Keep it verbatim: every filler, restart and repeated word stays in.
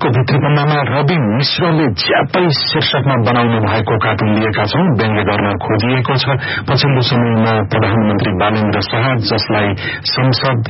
दैनिकको भित्रपन्नामा रवि मिश्रले ज्यापै शीर्षकमा बनाउनु भएको कार्टुन लिएका छौं। व्यङ्ग्य गर्न खोजिएको छ पछिल्लो समयमा प्रधानमन्त्री बालेन्द्र शाह, जसलाई संसद